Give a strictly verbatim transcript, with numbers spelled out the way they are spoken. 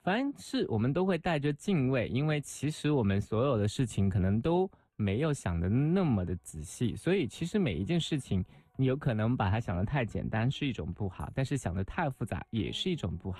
凡事我们都会带着敬畏，因为其实我们所有的事情可能都没有想的那么的仔细，所以其实每一件事情，你有可能把它想得太简单是一种不好，但是想得太复杂也是一种不好。